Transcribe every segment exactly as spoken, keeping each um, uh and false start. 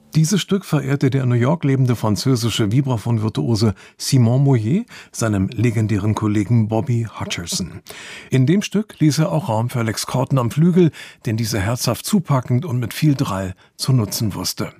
Dieses Stück verehrte der in New York lebende französische Vibraphon-Virtuose Simon Moyer seinem legendären Kollegen Bobby Hutcherson. In dem Stück ließ er auch Raum für Lex Corton am Flügel, den dieser herzhaft zupackend und mit viel Drall zu nutzen wusste.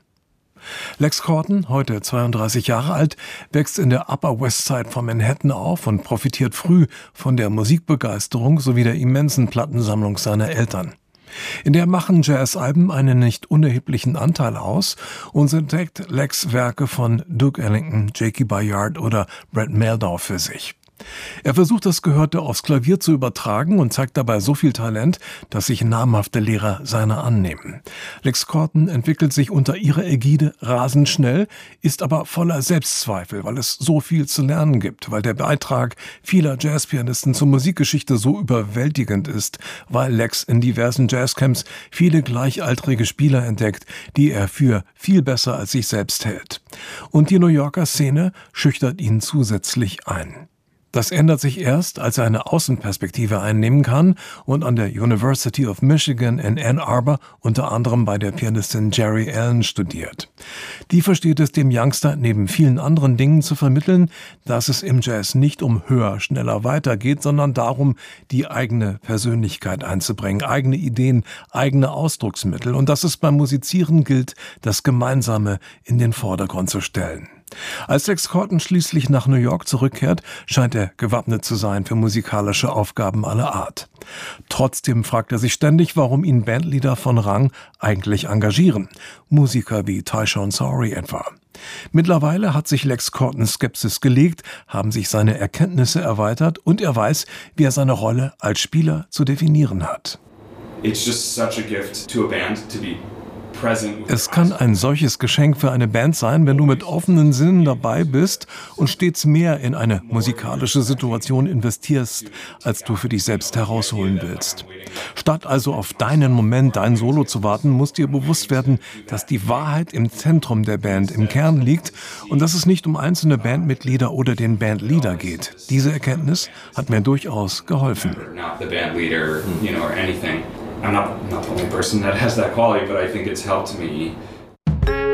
Lex Corton, heute zweiunddreißig Jahre alt, wächst in der Upper West Side von Manhattan auf und profitiert früh von der Musikbegeisterung sowie der immensen Plattensammlung seiner Eltern. In der machen Jazz-Alben einen nicht unerheblichen Anteil aus und entdeckt Lex Werke von Duke Ellington, Jakey Bayard oder Brad Mehldau für sich. Er versucht, das Gehörte aufs Klavier zu übertragen und zeigt dabei so viel Talent, dass sich namhafte Lehrer seiner annehmen. Lex Corton entwickelt sich unter ihrer Ägide rasend schnell, ist aber voller Selbstzweifel, weil es so viel zu lernen gibt, weil der Beitrag vieler Jazzpianisten zur Musikgeschichte so überwältigend ist, weil Lex in diversen Jazzcamps viele gleichaltrige Spieler entdeckt, die er für viel besser als sich selbst hält. Und die New Yorker Szene schüchtert ihn zusätzlich ein. Das ändert sich erst, als er eine Außenperspektive einnehmen kann und an der University of Michigan in Ann Arbor unter anderem bei der Pianistin Jerry Allen studiert. Die versteht es dem Youngster neben vielen anderen Dingen zu vermitteln, dass es im Jazz nicht um höher, schneller weitergeht, sondern darum, die eigene Persönlichkeit einzubringen, eigene Ideen, eigene Ausdrucksmittel und dass es beim Musizieren gilt, das Gemeinsame in den Vordergrund zu stellen. Als Lex Corton schließlich nach New York zurückkehrt, scheint er gewappnet zu sein für musikalische Aufgaben aller Art. Trotzdem fragt er sich ständig, warum ihn Bandleader von Rang eigentlich engagieren. Musiker wie Tyshawn Sorey etwa. Mittlerweile hat sich Lex Cortons Skepsis gelegt, haben sich seine Erkenntnisse erweitert und er weiß, wie er seine Rolle als Spieler zu definieren hat. It's just such a gift to a band to be Es kann ein solches Geschenk für eine Band sein, wenn du mit offenen Sinnen dabei bist und stets mehr in eine musikalische Situation investierst, als du für dich selbst herausholen willst. Statt also auf deinen Moment, dein Solo zu warten, muss dir bewusst werden, dass die Wahrheit im Zentrum der Band, im Kern liegt und dass es nicht um einzelne Bandmitglieder oder den Bandleader geht. Diese Erkenntnis hat mir durchaus geholfen. I'm not, not the only person that has that quality, but I think it's helped me